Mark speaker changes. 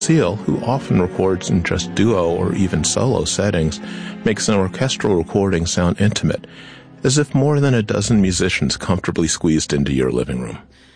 Speaker 1: Seal, who often records in just duo or even solo settings, makes an orchestral recording sound intimate, as if more than a dozen musicians comfortably squeezed into your living room.